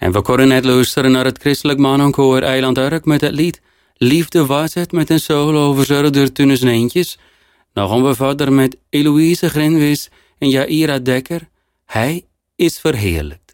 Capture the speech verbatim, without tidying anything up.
En we kunnen net luisteren naar het christelijk mannenkoor Eiland Urk met het lied Liefde was het met een solo verzorgd Tunis Neentjes. Dan gaan we verder met Eloïse Grenwis en Jaira Dekker. Hij is verheerlijk.